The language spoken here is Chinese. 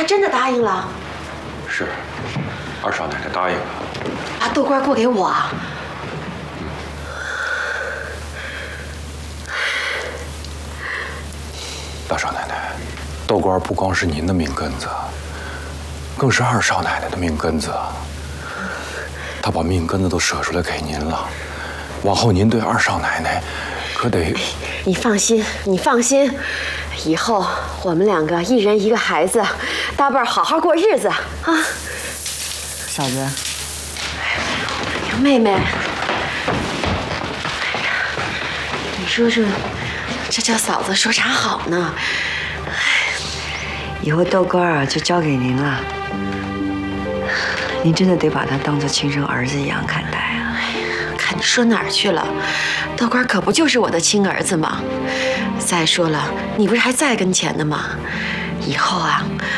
真的答应了？ 是，二少奶奶答应了。 把豆官过给我。 大少奶奶，豆官不光是您的命根子，更是二少奶奶的命根子。他把命根子都舍出来给您了，往后您对二少奶奶可得…… 你放心，你放心，以后我们两个一人一个孩子，搭伴好好过日子啊！ 嫂子， 哎呀，妹妹，哎呀，你说说，这叫嫂子说啥好呢？ 以后豆官啊就交给您了，您真的得把他当做亲生儿子一样看待啊！ 看你说哪儿去了？豆官可不就是我的亲儿子吗？再说了，你不是还在跟前呢吗？以后啊，